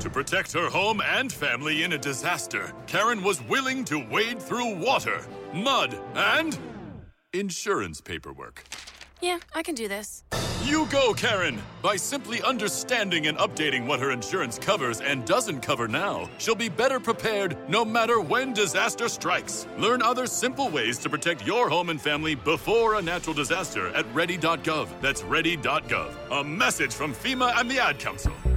To protect her home and family in a disaster, Karen was willing to wade through water, mud, and insurance paperwork. Yeah, I can do this. You go, Karen! By simply understanding and updating what her insurance covers and doesn't cover now, she'll be better prepared no matter when disaster strikes. Learn other simple ways to protect your home and family before a natural disaster at ready.gov. That's ready.gov. A message from FEMA and the Ad Council.